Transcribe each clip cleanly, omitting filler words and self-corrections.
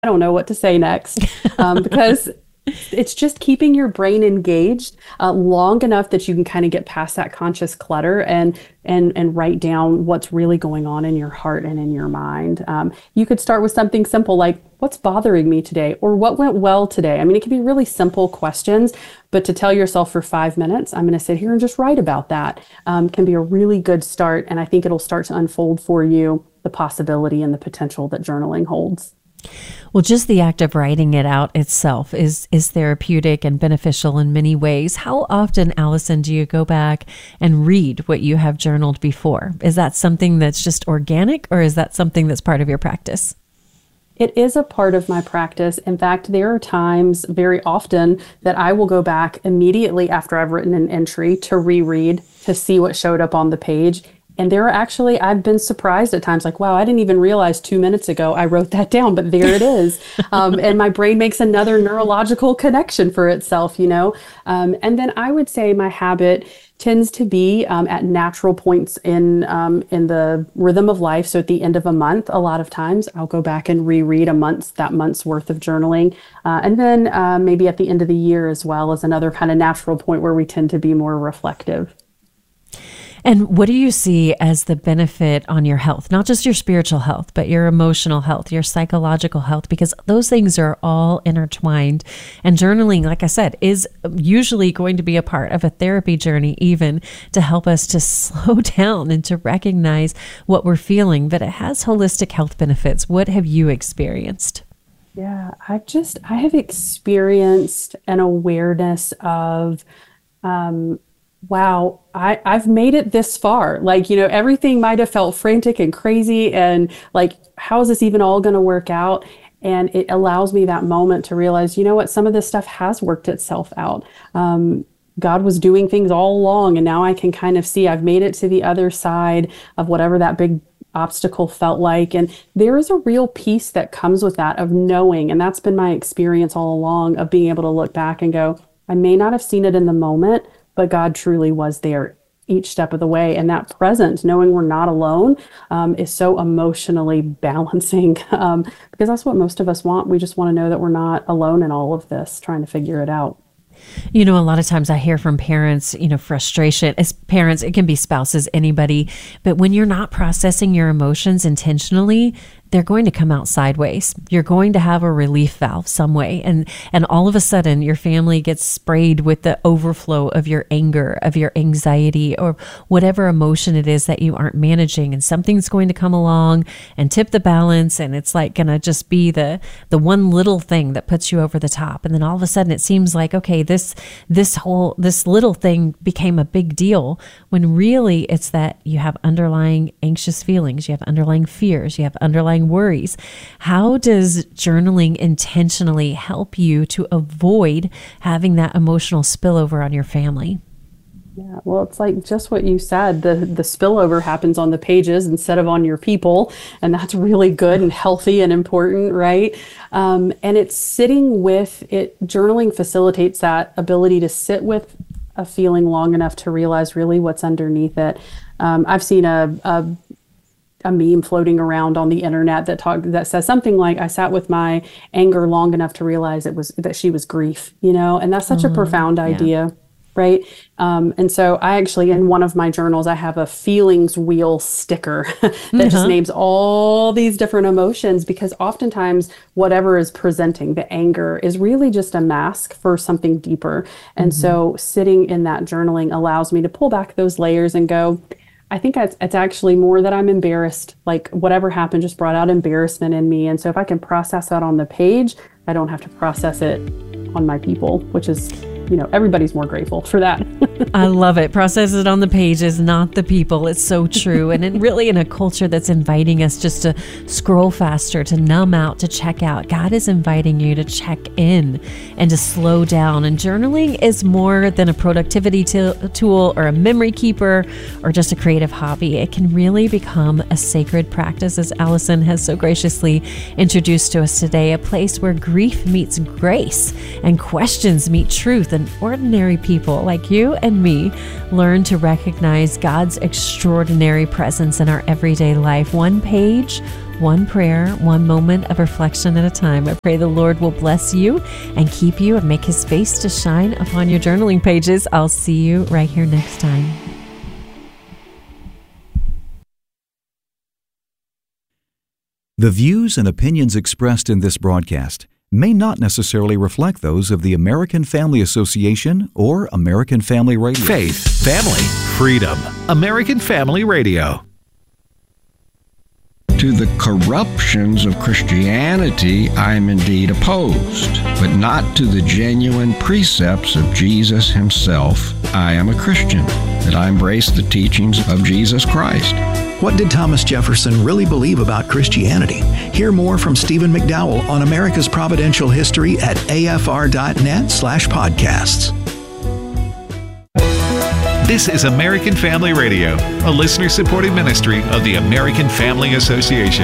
I don't know what to say next, because it's just keeping your brain engaged long enough that you can kind of get past that conscious clutter and write down what's really going on in your heart and in your mind. You could start with something simple like, what's bothering me today, or what went well today? I mean, it can be really simple questions, but to tell yourself for 5 minutes, I'm going to sit here and just write about that, can be a really good start. And I think it'll start to unfold for you the possibility and the potential that journaling holds. Well, just the act of writing it out itself is therapeutic and beneficial in many ways. How often, Allison, do you go back and read what you have journaled before? Is that something that's just organic, or is that something that's part of your practice? It is a part of my practice. In fact, there are times very often that I will go back immediately after I've written an entry to reread to see what showed up on the page. And there are actually, I've been surprised at times, like, wow, I didn't even realize 2 minutes ago I wrote that down, but there it is. And my brain makes another neurological connection for itself, you know. And then I would say my habit tends to be at natural points in the rhythm of life. So at the end of a month, a lot of times I'll go back and reread that month's worth of journaling. And then maybe at the end of the year as well as another kind of natural point where we tend to be more reflective. And what do you see as the benefit on your health, not just your spiritual health, but your emotional health, your psychological health, because those things are all intertwined. And journaling, like I said, is usually going to be a part of a therapy journey, even to help us to slow down and to recognize what we're feeling. But it has holistic health benefits. What have you experienced? Yeah, I have experienced an awareness of, wow, I've made it this far. Like, you know, everything might have felt frantic and crazy and like, how is this even all going to work out? And it allows me that moment to realize, you know what, some of this stuff has worked itself out. God was doing things all along, and now I can kind of see I've made it to the other side of whatever that big obstacle felt like. And there is a real peace that comes with that, of knowing, and that's been my experience all along, of being able to look back and go, I may not have seen it in the moment, but God truly was there each step of the way. And that presence, knowing we're not alone, is so emotionally balancing, because that's what most of us want. We just want to know that we're not alone in all of this, trying to figure it out. You know, a lot of times I hear from parents, you know, frustration. As parents, it can be spouses, anybody. But when you're not processing your emotions intentionally, they're going to come out sideways. You're going to have a relief valve some way. And all of a sudden, your family gets sprayed with the overflow of your anger, of your anxiety, or whatever emotion it is that you aren't managing. And something's going to come along and tip the balance. And it's like going to just be the one little thing that puts you over the top. And then all of a sudden, it seems like, okay, this little thing became a big deal, when really it's that you have underlying anxious feelings, you have underlying fears, you have underlying worries. How does journaling intentionally help you to avoid having that emotional spillover on your family? Yeah, well, it's like just what you said, the spillover happens on the pages instead of on your people. And that's really good and healthy and important, right? And it's sitting with it. Journaling facilitates that ability to sit with a feeling long enough to realize really what's underneath it. I've seen a meme floating around on the internet that says something like, I sat with my anger long enough to realize that she was grief, you know, and that's such a profound idea, right? And so I actually, in one of my journals, I have a feelings wheel sticker that just names all these different emotions, because oftentimes whatever is presenting, the anger, is really just a mask for something deeper. And so sitting in that journaling allows me to pull back those layers and go, I think it's actually more that I'm embarrassed. Like whatever happened just brought out embarrassment in me. And so if I can process that on the page, I don't have to process it on my people, which is, you know, everybody's more grateful for that. I love it. Process it on the pages, not the people. It's so true. And really in a culture that's inviting us just to scroll faster, to numb out, to check out, God is inviting you to check in and to slow down. And journaling is more than a productivity tool or a memory keeper or just a creative hobby. It can really become a sacred practice, as Allison has so graciously introduced to us today, a place where grief meets grace and questions meet truth, and ordinary people like you and me learn to recognize God's extraordinary presence in our everyday life. One page, one prayer, one moment of reflection at a time. I pray the Lord will bless you and keep you and make his face to shine upon your journaling pages. I'll see you right here next time. The views and opinions expressed in this broadcast may not necessarily reflect those of the American Family Association or American Family Radio. Faith, family, freedom. American Family Radio. To the corruptions of Christianity, I am indeed opposed, but not to the genuine precepts of Jesus himself. I am a Christian, that I embrace the teachings of Jesus Christ. What did Thomas Jefferson really believe about Christianity? Hear more from Stephen McDowell on America's Providential History at afr.net/podcasts. This is American Family Radio, a listener-supported ministry of the American Family Association.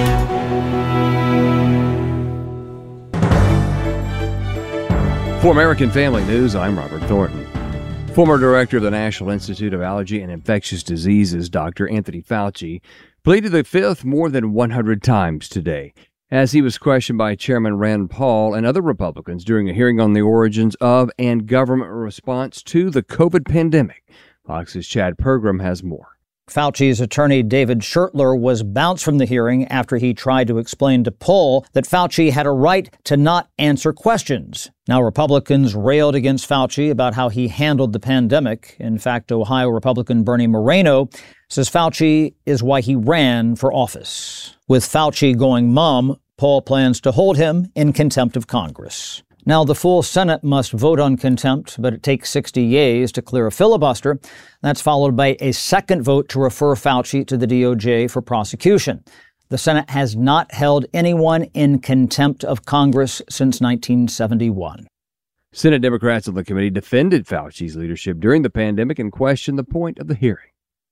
For American Family News, I'm Robert Thornton. Former director of the National Institute of Allergy and Infectious Diseases, Dr. Anthony Fauci, pleaded the Fifth more than 100 times today as he was questioned by Chairman Rand Paul and other Republicans during a hearing on the origins of and government response to the COVID pandemic. Fox's Chad Pergram has more. Fauci's attorney David Schertler was bounced from the hearing after he tried to explain to Paul that Fauci had a right to not answer questions. Now, Republicans railed against Fauci about how he handled the pandemic. In fact, Ohio Republican Bernie Moreno says Fauci is why he ran for office. With Fauci going mum, Paul plans to hold him in contempt of Congress. Now, the full Senate must vote on contempt, but it takes 60 yeas to clear a filibuster. That's followed by a second vote to refer Fauci to the DOJ for prosecution. The Senate has not held anyone in contempt of Congress since 1971. Senate Democrats on the committee defended Fauci's leadership during the pandemic and questioned the point of the hearing.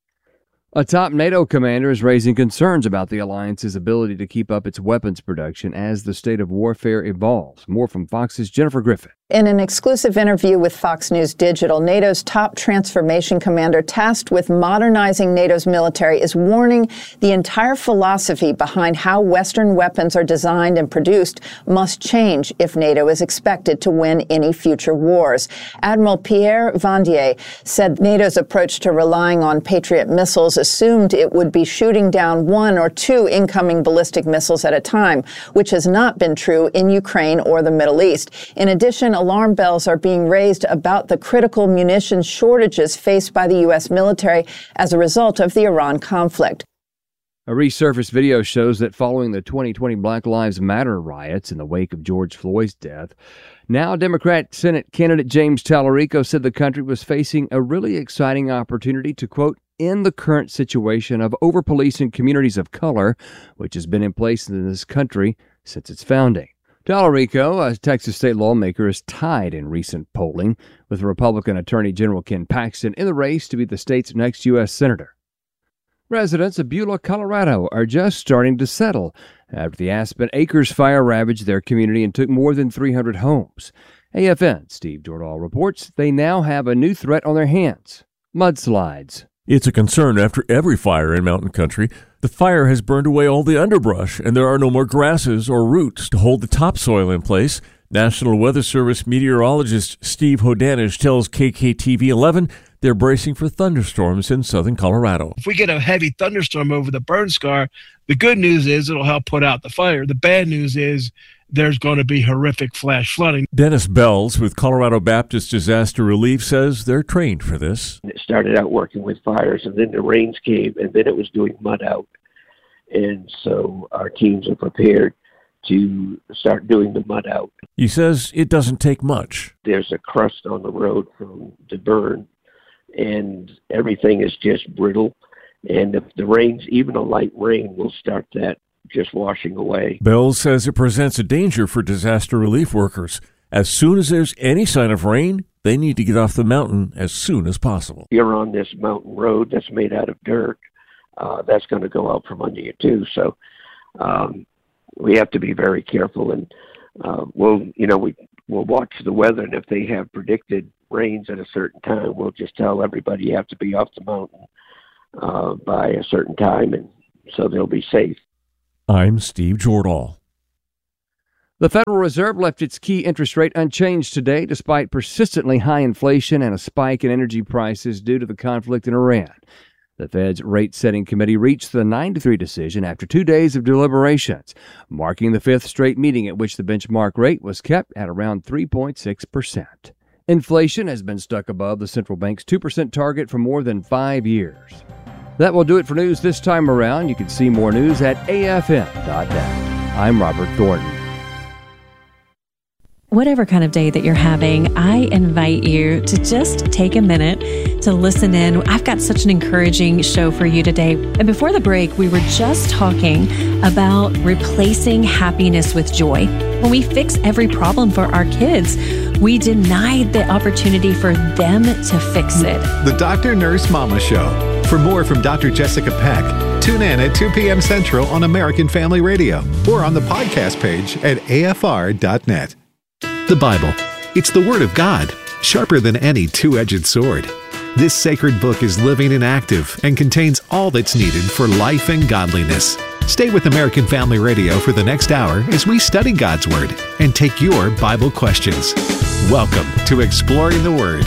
A top NATO commander is raising concerns about the alliance's ability to keep up its weapons production as the state of warfare evolves. More from Fox's Jennifer Griffin. In an exclusive interview with Fox News Digital, NATO's top transformation commander tasked with modernizing NATO's military is warning the entire philosophy behind how Western weapons are designed and produced must change if NATO is expected to win any future wars. Admiral Pierre Vandier said NATO's approach to relying on Patriot missiles assumed it would be shooting down one or two incoming ballistic missiles at a time, which has not been true in Ukraine or the Middle East. In addition, alarm bells are being raised about the critical munitions shortages faced by the U.S. military as a result of the Iran conflict. A resurfaced video shows that following the 2020 Black Lives Matter riots in the wake of George Floyd's death, now Democrat Senate candidate James Tallarico said the country was facing a really exciting opportunity to, quote, end the current situation of over-policing communities of color, which has been in place in this country since its founding. Tallarico, a Texas state lawmaker, is tied in recent polling with Republican Attorney General Ken Paxton in the race to be the state's next U.S. Senator. Residents of Beulah, Colorado are just starting to settle after the Aspen Acres fire ravaged their community and took more than 300 homes. AFN Steve Jordahl reports they now have a new threat on their hands: mudslides. It's a concern after every fire in mountain country. The fire has burned away all the underbrush, and there are no more grasses or roots to hold the topsoil in place. National Weather Service meteorologist Steve Hodanish tells KKTV 11 they're bracing for thunderstorms in southern Colorado. If we get a heavy thunderstorm over the burn scar, the good news is it'll help put out the fire. The bad news is there's going to be horrific flash flooding. Dennis Bells with Colorado Baptist Disaster Relief says they're trained for this. It started out working with fires, and then the rains came, and then it was doing mud out. And so our teams are prepared to start doing the mud out. He says it doesn't take much. There's a crust on the road from the burn, and everything is just brittle. And if the rains, even a light rain, will start that just washing away. Bells says it presents a danger for disaster relief workers. As soon as there's any sign of rain, they need to get off the mountain as soon as possible. You're on this mountain road that's made out of dirt. That's going to go out from under you too. So we have to be very careful, and we'll watch the weather, and if they have predicted rains at a certain time, we'll just tell everybody you have to be off the mountain by a certain time, and so they'll be safe. I'm Steve Jordahl. The Federal Reserve left its key interest rate unchanged today despite persistently high inflation and a spike in energy prices due to the conflict in Iran. The Fed's rate-setting committee reached the 9-3 decision after 2 days of deliberations, marking the fifth straight meeting at which the benchmark rate was kept at around 3.6%. Inflation has been stuck above the central bank's 2% target for more than 5 years. That will do it for news this time around. You can see more news at afm.net. I'm Robert Thornton. Whatever kind of day that you're having, I invite you to just take a minute to listen in. I've got such an encouraging show for you today. And before the break, we were just talking about replacing happiness with joy. When we fix every problem for our kids, we denied the opportunity for them to fix it. The Dr. Nurse Mama Show. For more from Dr. Jessica Peck, tune in at 2 p.m. Central on American Family Radio or on the podcast page at afr.net. The Bible. It's the Word of God, sharper than any two-edged sword. This sacred book is living and active and contains all that's needed for life and godliness. Stay with American Family Radio for the next hour as we study God's Word and take your Bible questions. Welcome to Exploring the Word.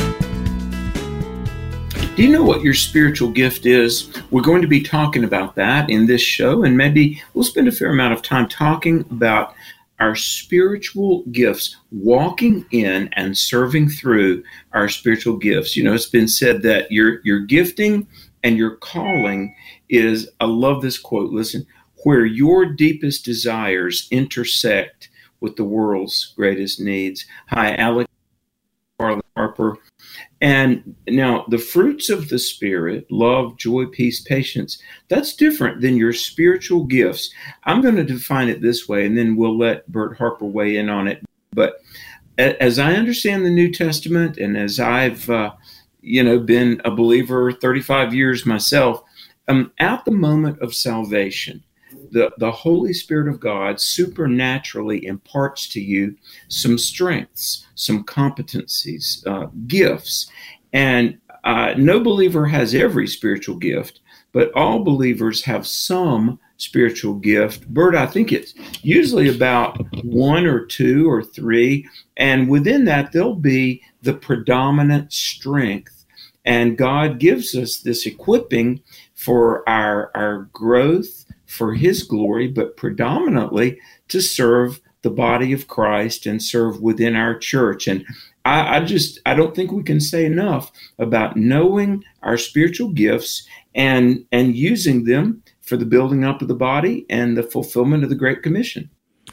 Do you know what your spiritual gift is? We're going to be talking about that in this show, and maybe we'll spend a fair amount of time talking about our spiritual gifts, walking in and serving through our spiritual gifts. You know, it's been said that your gifting and your calling is, I love this quote, listen, where your deepest desires intersect with the world's greatest needs. Hi, Alex Harper. And now the fruits of the Spirit, love, joy, peace, patience, that's different than your spiritual gifts. I'm going to define it this way, and then we'll let Bert Harper weigh in on it. But as I understand the New Testament, and as I've, been a believer 35 years myself, at the moment of salvation, the Holy Spirit of God supernaturally imparts to you some strengths, some competencies, gifts. And no believer has every spiritual gift, but all believers have some spiritual gift. Bert, I think it's usually about 1 or 2 or 3. And within that, there'll be the predominant strength. And God gives us this equipping for our growth, for His glory, but predominantly to serve the body of Christ and serve within our church. And I don't think we can say enough about knowing our spiritual gifts and using them for the building up of the body and the fulfillment of the Great Commission.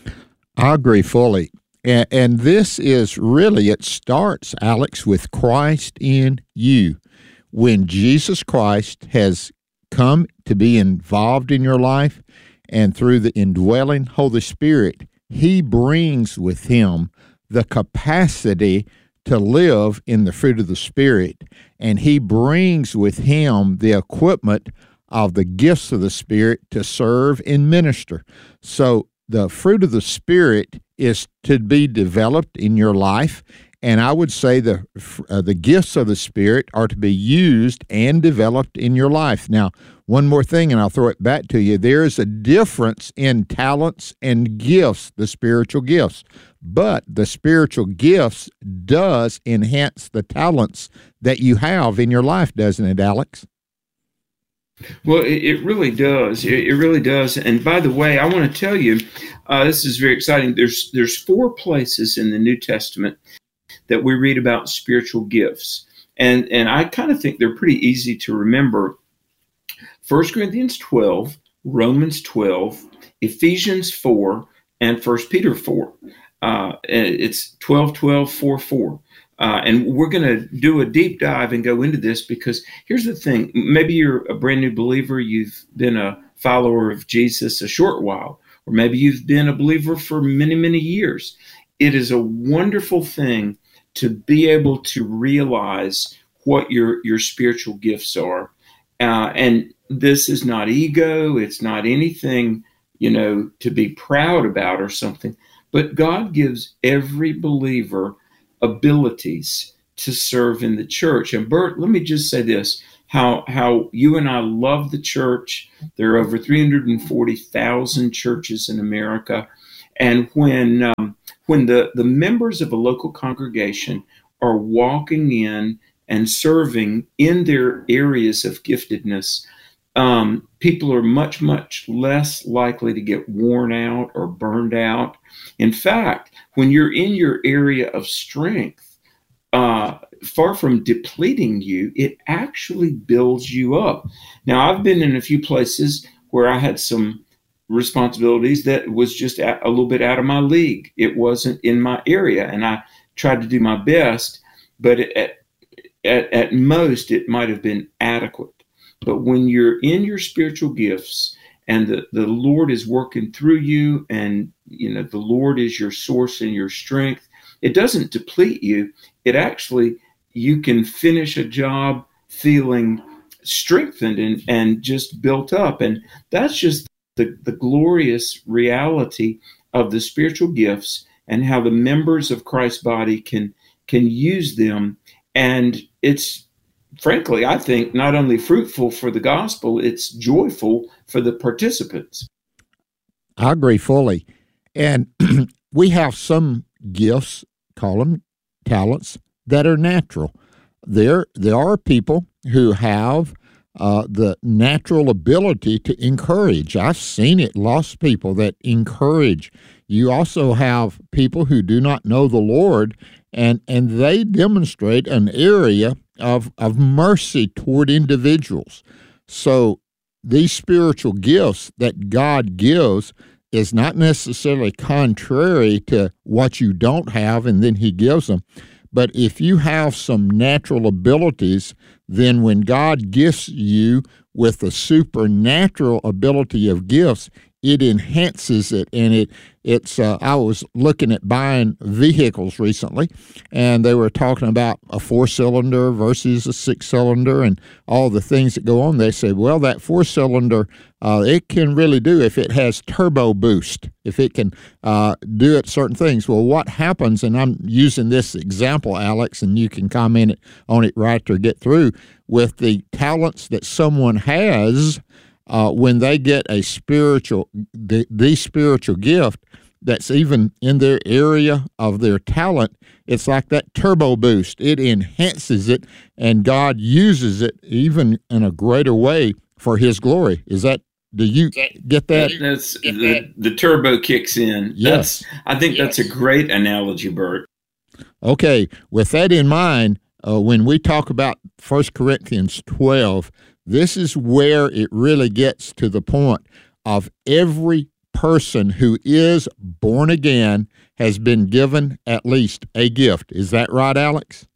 I agree fully. And this is really, it starts, Alex, with Christ in you. When Jesus Christ has come to be involved in your life, and through the indwelling Holy Spirit, He brings with Him the capacity to live in the fruit of the Spirit, and He brings with Him the equipment of the gifts of the Spirit to serve and minister. So the fruit of the Spirit is to be developed in your life, and I would say the gifts of the Spirit are to be used and developed in your life. Now, one more thing, and I'll throw it back to you. There is a difference in talents and gifts, the spiritual gifts. But the spiritual gifts does enhance the talents that you have in your life, doesn't it, Alex? Well, it really does. It really does. And by the way, I want to tell you, this is very exciting. There's 4 places in the New Testament that we read about spiritual gifts. And I kind of think they're pretty easy to remember. 1 Corinthians 12, Romans 12, Ephesians 4, and 1 Peter 4. It's 12, 12, 4, 4. And we're going to do a deep dive and go into this because here's the thing. Maybe you're a brand new believer. You've been a follower of Jesus a short while, or maybe you've been a believer for many, many years. It is a wonderful thing to be able to realize what your spiritual gifts are. And this is not ego. It's not anything, to be proud about or something. But God gives every believer abilities to serve in the church. And Bert, let me just say this. how you and I love the church. There are over 340,000 churches in America. And when the members of a local congregation are walking in and serving in their areas of giftedness, people are much, much less likely to get worn out or burned out. In fact, when you're in your area of strength, far from depleting you, it actually builds you up. Now, I've been in a few places where I had some responsibilities that was just a little bit out of my league. It wasn't in my area, and I tried to do my best, but at most it might have been adequate. But when you're in your spiritual gifts and the Lord is working through you, and the Lord is your source and your strength, it doesn't deplete you. It actually, you can finish a job feeling strengthened and just built up. And that's just the glorious reality of the spiritual gifts and how the members of Christ's body can use them. And it's, frankly, I think, not only fruitful for the gospel, it's joyful for the participants. I agree fully. And we have some gifts, call them talents, that are natural. There are people who have the natural ability to encourage. I've seen it, lost people that encourage. You also have people who do not know the Lord, and they demonstrate an area of mercy toward individuals. So these spiritual gifts that God gives is not necessarily contrary to what you don't have and then he gives them. But if you have some natural abilities, then when God gifts you with the supernatural ability of gifts, it enhances it. And it's I was looking at buying vehicles recently, and they were talking about a 4-cylinder versus a 6-cylinder and all the things that go on. They said, well, that 4-cylinder, it can really do if it has turbo boost, if it can do it certain things. Well, what happens, and I'm using this example, Alex, and you can comment on it right to get through, with the talents that someone has, when they get a spiritual, the spiritual gift that's even in their area of their talent, it's like that turbo boost. It enhances it, and God uses it even in a greater way for his glory. Do you get that? That's the turbo kicks in. Yes. I think that's a great analogy, Bert. Okay, with that in mind, when we talk about 1 Corinthians 12, this is where it really gets to the point of every person who is born again has been given at least a gift. Is that right, Alex?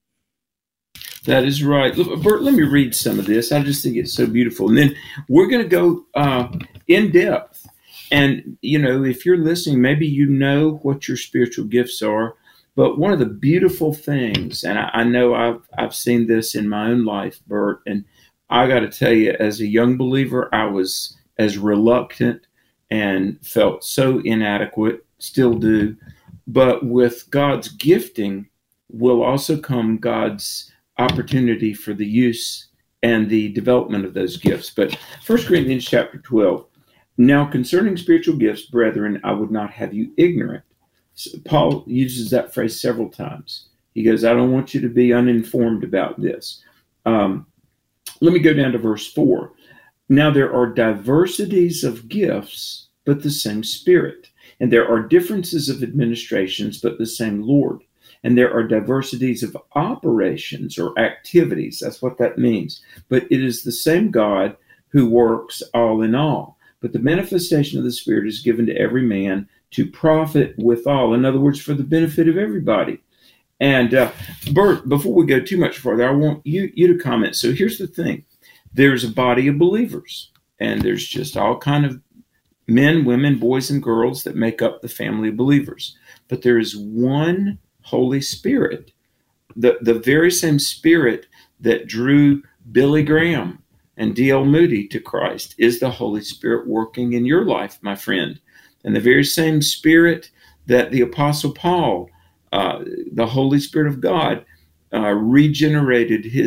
That is right. Look, Bert, let me read some of this. I just think it's so beautiful. And then we're going to go in depth. And, if you're listening, maybe you know what your spiritual gifts are. But one of the beautiful things, and I know I've seen this in my own life, Bert, and I got to tell you, as a young believer, I was as reluctant and felt so inadequate, still do. But with God's gifting will also come God's opportunity for the use and the development of those gifts. But 1 Corinthians chapter 12, now concerning spiritual gifts, brethren, I would not have you ignorant. So Paul uses that phrase several times. He goes, I don't want you to be uninformed about this. Let me go down to verse 4. Now there are diversities of gifts, but the same Spirit. And there are differences of administrations, but the same Lord. And there are diversities of operations or activities. That's what that means. But it is the same God who works all in all. But the manifestation of the Spirit is given to every man to profit withal. In other words, for the benefit of everybody. And Bert, before we go too much further, I want you to comment. So here's the thing. There's a body of believers, and there's just all kind of men, women, boys, and girls that make up the family of believers. But there is one Holy Spirit, the very same Spirit that drew Billy Graham and D.L. Moody to Christ is the Holy Spirit working in your life, my friend. And the very same Spirit that the Apostle Paul, the Holy Spirit of God, regenerated his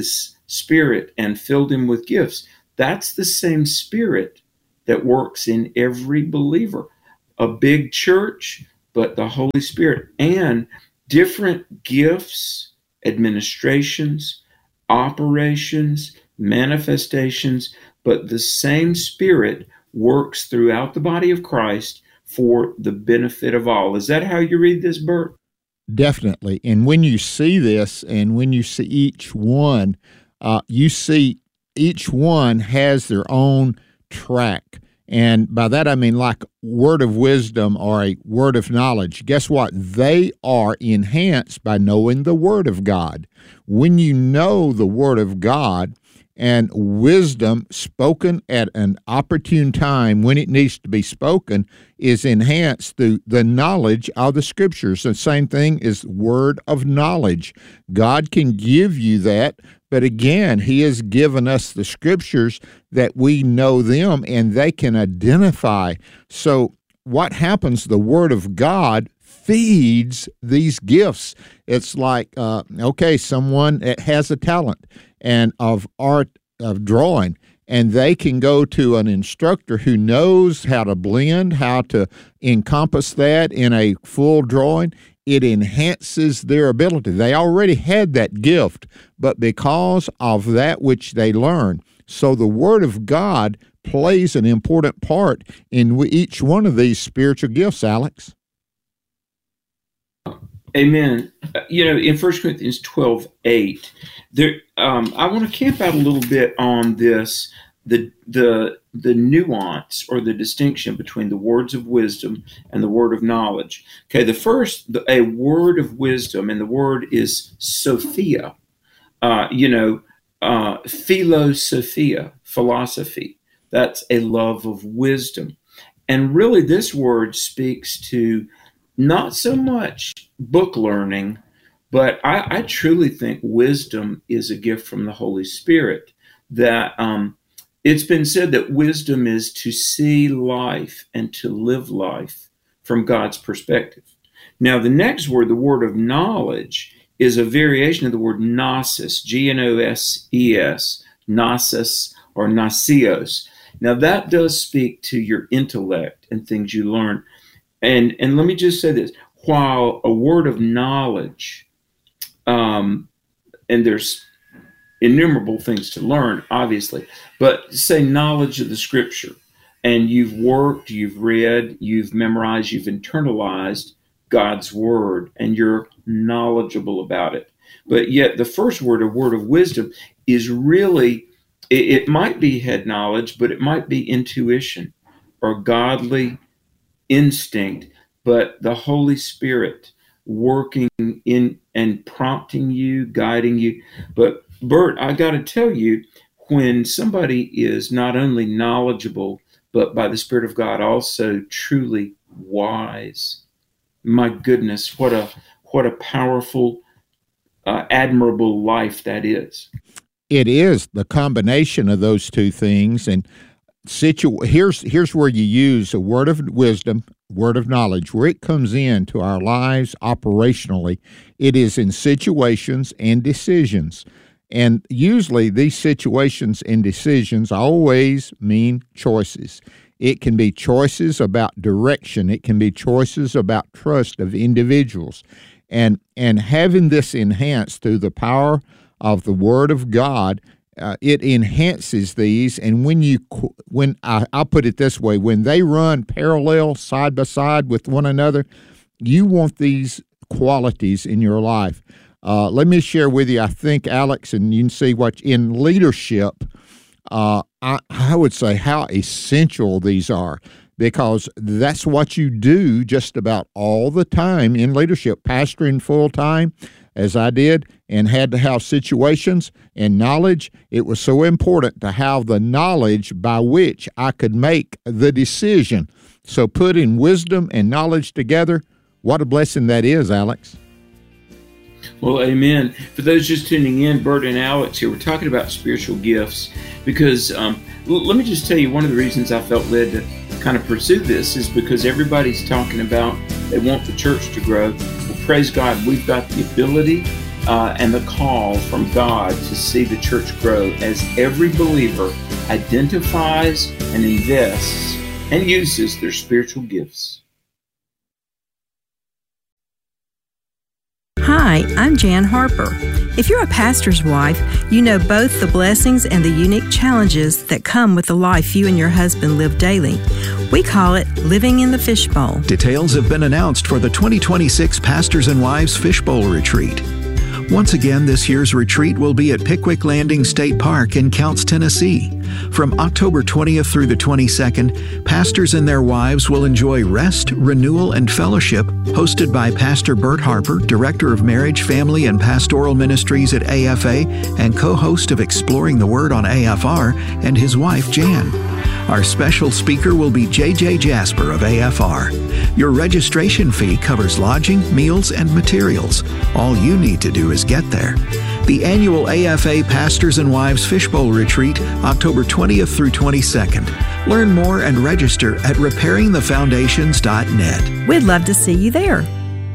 Spirit and filled him with gifts. That's the same Spirit that works in every believer. A big church, but the Holy Spirit, and different gifts, administrations, operations, manifestations, but the same Spirit works throughout the body of Christ for the benefit of all. Is that how you read this, Bert? Definitely. And when you see this, and when you see each one, you see each one has their own track. And by that I mean like word of wisdom or a word of knowledge. Guess what? They are enhanced by knowing the Word of God. When you know the Word of God, and wisdom spoken at an opportune time when it needs to be spoken is enhanced through the knowledge of the Scriptures. The same thing is word of knowledge. God can give you that, but again, He has given us the Scriptures that we know them and they can identify. So what happens? The Word of God feeds these gifts. It's like, someone that has a talent and of art, of drawing, and they can go to an instructor who knows how to blend, how to encompass that in a full drawing. It enhances their ability. They already had that gift, but because of that which they learn. So the Word of God plays an important part in each one of these spiritual gifts, Alex. Amen. In 1 Corinthians 12:8, there, I want to camp out a little bit on this, the nuance or the distinction between the words of wisdom and the word of knowledge. Okay, a word of wisdom, and the word is Sophia. Philosophia, philosophy. That's a love of wisdom. And really, this word speaks to not so much book learning, but I truly think wisdom is a gift from the Holy Spirit. That it's been said that wisdom is to see life and to live life from God's perspective. Now, the next word, the word of knowledge, is a variation of the word gnosis, G-N-O-S-E-S, gnosis or gnosios. Now, that does speak to your intellect and things you learn. And let me just say this, while a word of knowledge, and there's innumerable things to learn, obviously, but say knowledge of the Scripture, and you've worked, you've read, you've memorized, you've internalized God's Word, and you're knowledgeable about it. But yet the first word, a word of wisdom, is really, it might be head knowledge, but it might be intuition or godly instinct, but the Holy Spirit working in and prompting you, guiding you. But Bert, I got to tell you, when somebody is not only knowledgeable, but by the Spirit of God also truly wise, my goodness, what a powerful, admirable life that is. It is the combination of those two things. And here's where you use a word of wisdom, word of knowledge, where it comes into our lives operationally. It is in situations and decisions. And usually these situations and decisions always mean choices. It can be choices about direction. It can be choices about trust of individuals. And having this enhanced through the power of the Word of God, it enhances these. And when I'll put it this way, when they run parallel side by side with one another, you want these qualities in your life. Let me share with you, I think, Alex, and you can see what in leadership, I would say how essential these are, because that's what you do just about all the time in leadership, pastoring full time, as I did, and had to have situations and knowledge. It was so important to have the knowledge by which I could make the decision. So putting wisdom and knowledge together, what a blessing that is, Alex. Well, amen. For those just tuning in, Bert and Alex here, we're talking about spiritual gifts because let me just tell you, one of the reasons I felt led to kind of pursue this is because everybody's talking about they want the church to grow. Well, praise God, we've got the ability and the call from God to see the church grow as every believer identifies and invests and uses their spiritual gifts. Hi, I'm Jan Harper. If you're a pastor's wife, you know both the blessings and the unique challenges that come with the life you and your husband live daily. We call it living in the fishbowl. Details have been announced for the 2026 Pastors and Wives Fishbowl Retreat. Once again, this year's retreat will be at Pickwick Landing State Park in Counce, Tennessee. From October 20th through the 22nd, pastors and their wives will enjoy rest, renewal, and fellowship, hosted by Pastor Bert Harper, Director of Marriage, Family, and Pastoral Ministries at AFA and co-host of Exploring the Word on AFR, and his wife, Jan. Our special speaker will be J.J. Jasper of AFR. Your registration fee covers lodging, meals, and materials. All you need to do is get there. The annual AFA Pastors and Wives Fishbowl Retreat, October 20th through 22nd. Learn more and register at repairingthefoundations.net. We'd love to see you there.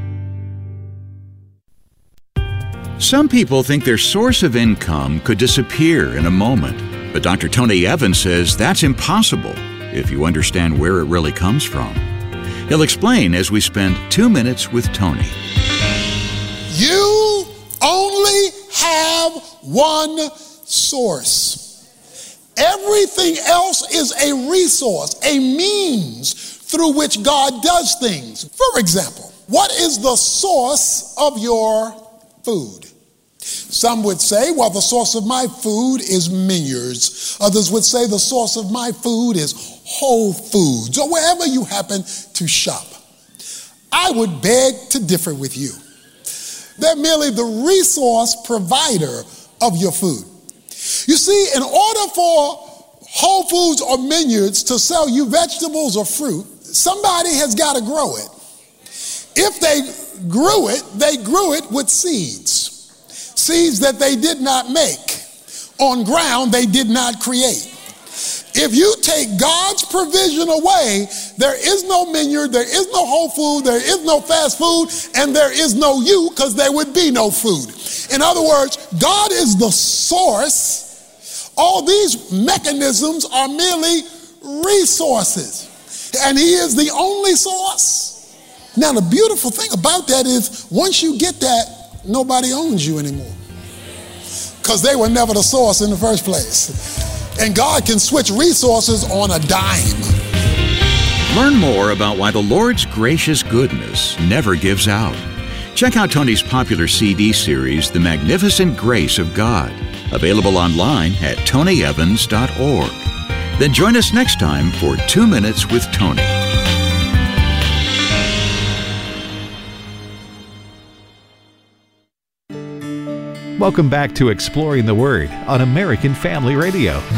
Some people think their source of income could disappear in a moment. But Dr. Tony Evans says that's impossible if you understand where it really comes from. He'll explain as we spend 2 minutes with Tony. You only have one source. Everything else is a resource, a means through which God does things. For example, what is the source of your food? Some would say, well, the source of my food is Menyards. Others would say the source of my food is Whole Foods, or wherever you happen to shop. I would beg to differ with you. They're merely the resource provider of your food. You see, in order for Whole Foods or Menyards to sell you vegetables or fruit, somebody has got to grow it. If they grew it with seeds. Seeds that they did not make on ground they did not create. If you take God's provision away, there is no Menyard, there is no Whole Food, there is no fast food, and there is no you, because there would be no food. In other words, God is the source. All these mechanisms are merely resources, and He is the only source. Now, the beautiful thing about that is once you get that, nobody owns you anymore, because they were never the source in the first place. And God can switch resources on a dime. Learn more about why the Lord's gracious goodness never gives out. Check out Tony's popular CD series, The Magnificent Grace of God, available online at tonyevans.org. Then join us next time for 2 Minutes with Tony. Welcome back to Exploring the Word on American Family Radio.